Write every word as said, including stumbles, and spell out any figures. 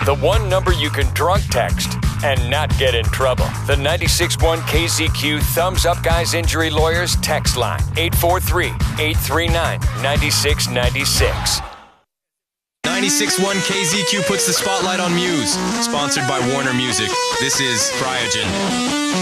The one number you can drunk text and not get in trouble. The ninety-six point one K Z Q Thumbs Up Guys Injury Lawyers text line. eight four three, eight three nine, nine six nine six. ninety-six point one K Z Q puts the spotlight on Muse. Sponsored by Warner Music. This is Cryogen.